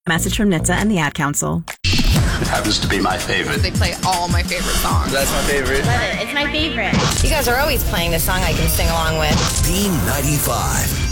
Message from NHTSA and the Ad Council. It happens to be my favorite. They play all my favorite songs. That's my favorite. Love it. It's my favorite. You guys are always playing the song I can sing along with. B95.